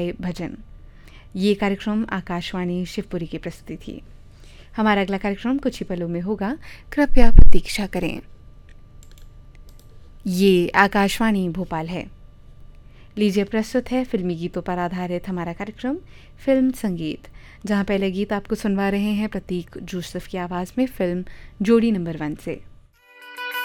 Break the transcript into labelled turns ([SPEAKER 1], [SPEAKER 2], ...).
[SPEAKER 1] गाए भजन। ये कार्यक्रम आकाशवाणी शिवपुरी की प्रस्तुति थी। हमारा अगला कार्यक्रम कुछ ही पलों में होगा, कृपया प्रतीक्षा करें। ये आकाशवाणी भोपाल है। लीजिए प्रस्तुत है फिल्मी गीतों पर आधारित हमारा कार्यक्रम फिल्म संगीत, जहां पहले गीत आपको सुनवा रहे हैं प्रतीक जोसेफ की आवाज़ में फिल्म जोड़ी नंबर 1 से।